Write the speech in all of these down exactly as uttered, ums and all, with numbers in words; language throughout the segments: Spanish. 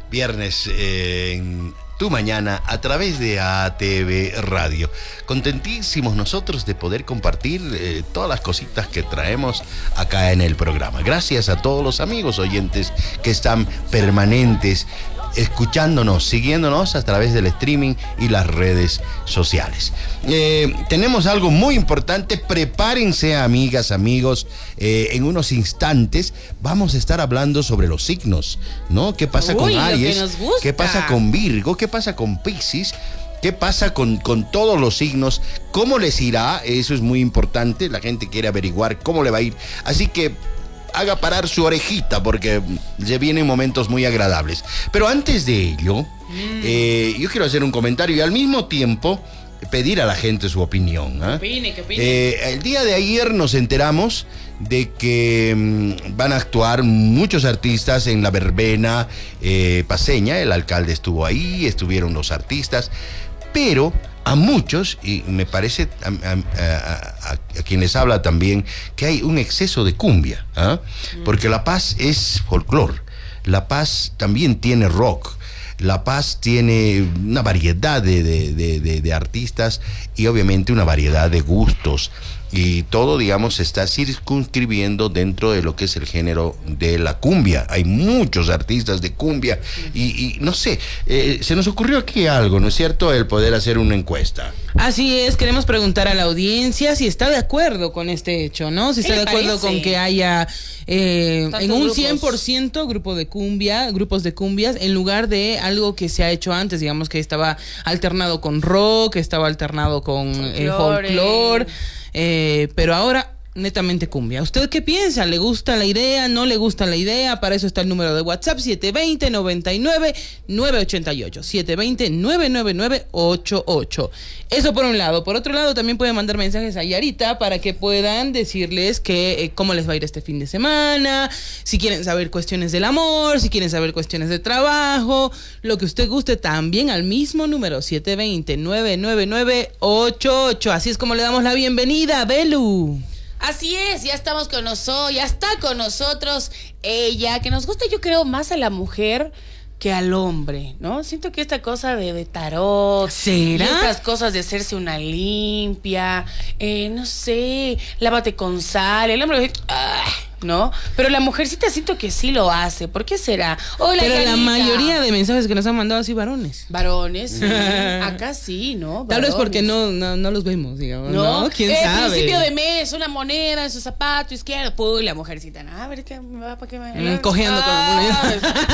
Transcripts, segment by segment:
viernes eh, en Tu Mañana a través de A T V Radio. Contentísimos nosotros de poder compartir eh, todas las cositas que traemos acá en el programa. Gracias a todos los amigos oyentes que están permanentes escuchándonos, siguiéndonos a través del streaming y las redes sociales. Eh, tenemos algo muy importante. Prepárense, amigas, amigos. Eh, en unos instantes vamos a estar hablando sobre los signos, ¿no? ¿Qué pasa Uy, con Aries? lo que nos gusta. ¿Qué pasa con Virgo? ¿Qué pasa con Piscis? ¿Qué pasa con, con todos los signos? ¿Cómo les irá? Eso es muy importante. La gente quiere averiguar cómo le va a ir. Así que haga parar su orejita porque se vienen momentos muy agradables. Pero antes de ello, mm. eh, yo quiero hacer un comentario y al mismo tiempo pedir a la gente su opinión. ¿eh? ¿Qué opine, qué opine? Eh, el día de ayer nos enteramos de que mmm, van a actuar muchos artistas en la verbena eh, paceña. El alcalde estuvo ahí, estuvieron los artistas, pero a muchos, y me parece a, a, a, a, a quien les habla también, que hay un exceso de cumbia, ¿eh? mm. porque La Paz es folclore, La Paz también tiene rock, La Paz tiene una variedad de, de, de, de, de artistas y obviamente una variedad de gustos. Y todo, digamos, se está circunscribiendo dentro de lo que es el género de la cumbia. Hay muchos artistas de cumbia y, y no sé, eh, se nos ocurrió aquí algo, ¿no es cierto? El poder hacer una encuesta. Así es, queremos preguntar a la audiencia si está de acuerdo con este hecho, ¿no? Si está de acuerdo parece? con que haya eh, en un grupos. cien por ciento grupo de cumbia, grupos de cumbias, en lugar de algo que se ha hecho antes, digamos que estaba alternado con rock, estaba alternado con eh, folclore. Eh, pero ahora netamente cumbia. ¿Usted qué piensa? ¿Le gusta la idea? ¿No le gusta la idea? Para eso está el número de WhatsApp siete dos cero, noventa y nueve, nueve ochenta y ocho siete dos cero, nueve nueve nueve, ocho ocho. Eso por un lado. Por otro lado, también pueden mandar mensajes a Yarita para que puedan decirles que eh, cómo les va a ir este fin de semana, si quieren saber cuestiones del amor, si quieren saber cuestiones de trabajo, lo que usted guste, también al mismo número siete dos cero, nueve nueve nueve, ocho ocho. Así es como le damos la bienvenida, Belu. Así es, ya estamos con nosotros, ya está con nosotros ella, que nos gusta, yo creo, más a la mujer que al hombre, ¿no? Siento que esta cosa de, de tarot, ¿será? Y estas cosas de hacerse una limpia, eh, no sé, lávate con sal, el hombre dice, ¡ah! ¿no? Pero la mujercita siento que sí lo hace. ¿Por qué será? Hola, Pero Yanita. la mayoría de mensajes que nos han mandado así varones. Varones, sí. Acá sí, ¿no? Varones. Tal vez porque no, no, no los vemos, digamos. No, ¿no? ¿Quién eh, sabe? Principio de mes, una moneda en su zapato izquierdo. Puy, la mujercita, no, a ver qué me va, para qué me. Mm, cogiendo ah,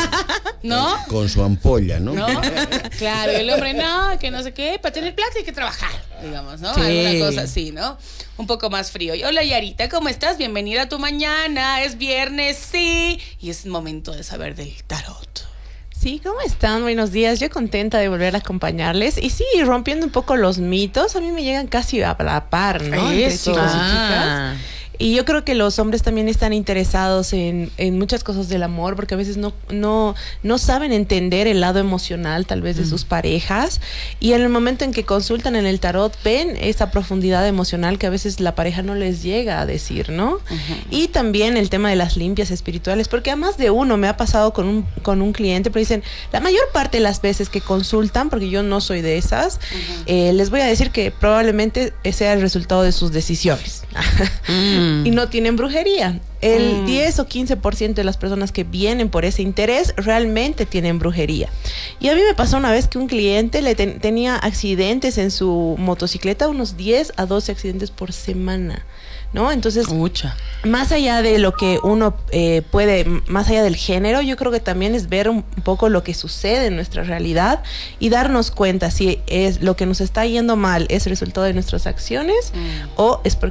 con ¿no? Con su ampolla, ¿no? ¿No? Claro, y el hombre, no, que no sé qué, para tener plata hay que trabajar, digamos, ¿no? Sí. Alguna cosa así, ¿no? Un poco más frío. Y hola, Yarita, ¿cómo estás? Bienvenida a Tu Mañana. Es viernes, sí. Y es momento de saber del tarot. Sí, ¿cómo están? Buenos días. Yo contenta de volver a acompañarles. Y sí, rompiendo un poco los mitos, a mí me llegan casi a la par, ¿no? Eso. Entre chicos y Ah. chicas. Y yo creo que los hombres también están interesados en, en muchas cosas del amor, porque a veces no, no, no saben entender el lado emocional tal vez de mm. sus parejas, y en el momento en que consultan en el tarot ven esa profundidad emocional que a veces la pareja no les llega a decir, ¿no? Uh-huh. Y también el tema de las limpias espirituales, porque a más de uno me ha pasado con un, con un cliente, pero dicen, la mayor parte de las veces que consultan, porque yo no soy de esas, uh-huh. eh, les voy a decir que probablemente sea el resultado de sus decisiones. Mm. Y no tienen brujería. El mm. diez o quince por ciento de las personas que vienen por ese interés realmente tienen brujería. Y a mí me pasó una vez que un cliente le ten, tenía accidentes en su motocicleta, unos diez a doce accidentes por semana, ¿no? Entonces, Ucha. más allá de lo que uno eh, puede, más allá del género, yo creo que también es ver un poco lo que sucede en nuestra realidad y darnos cuenta si es lo que nos está yendo mal es resultado de nuestras acciones mm. o es porque